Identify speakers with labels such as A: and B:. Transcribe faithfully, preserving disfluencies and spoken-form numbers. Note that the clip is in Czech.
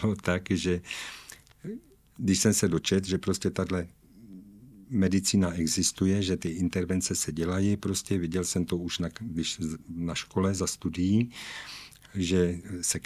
A: bylo tak, že když jsem se dočetl, že prostě tahle medicína existuje, že ty intervence se dělají, prostě viděl jsem to už na, když na škole za studií, že se